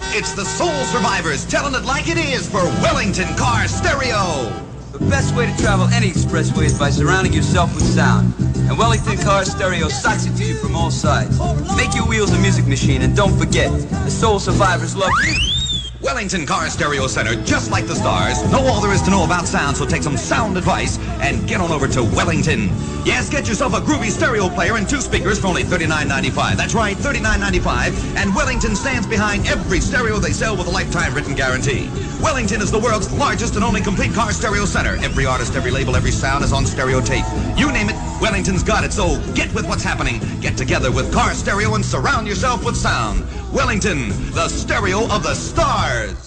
It's the Soul Survivors telling it like it is for Wellington Car Stereo. The best way to travel any expressway is by surrounding yourself with sound. And Wellington Car Stereo sucks it to you from all sides. Make your wheels a music machine, and don't forget, the Soul Survivors love you. Wellington Car Stereo Center, just like the stars. Know all there is to know about sound, so take some sound advice and get on over to Wellington. Yes, get yourself a groovy stereo player and 2 speakers for only $39.95. That's right, $39.95. And Wellington stands behind every stereo they sell with a lifetime written guarantee. Wellington is the world's largest and only complete car stereo center. Every artist, every label, every sound is on stereo tape. You name it, Wellington's got it. So get with what's happening. Get together with Car Stereo and surround yourself with sound. Wellington, the stereo of the stars.